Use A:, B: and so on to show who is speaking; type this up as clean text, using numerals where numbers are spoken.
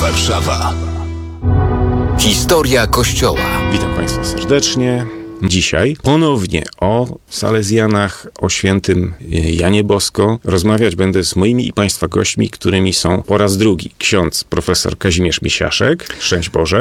A: Warszawa. Historia Kościoła.
B: Witam Państwa serdecznie. Dzisiaj ponownie o salezjanach, o świętym Janie Bosko rozmawiać będę z moimi i Państwa gośćmi, którymi są po raz drugi ksiądz profesor Kazimierz Misiaszek. Szczęść Boże.